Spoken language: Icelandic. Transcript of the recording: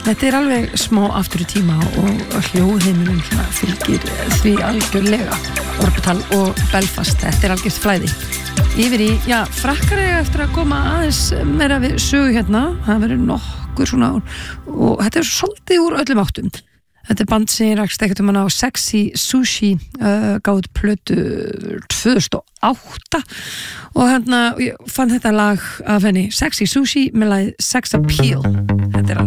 Þetta alveg smá aftur í tíma og hljóðheimurinn fylgir því algjörlega. Orbital og Belfast, þetta algjört flæði. Yfir í, frakkar eiga eftir að koma aðeins meira við sögu hérna. Það verður nokkur svona og þetta svolítið úr öllum áttum. Þetta band sem rakst ekkert hana á Sexy Sushi, gáði plötu 2008 og hérna ég fann þetta lag af henni Sexy Sushi með lagið Sex Appeal. Þetta alveg